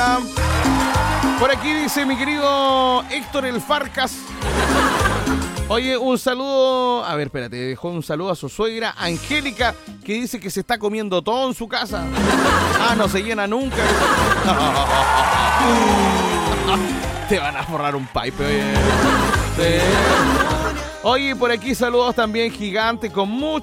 Mira. Por aquí dice mi querido Héctor el Farcas. Oye, un saludo. A ver, espérate, dejó un saludo a su suegra Angélica, que dice que se está comiendo todo en su casa. No se llena nunca. Te van a forrar un pipe, oye. Sí. Oye, por aquí saludos también gigante con mucho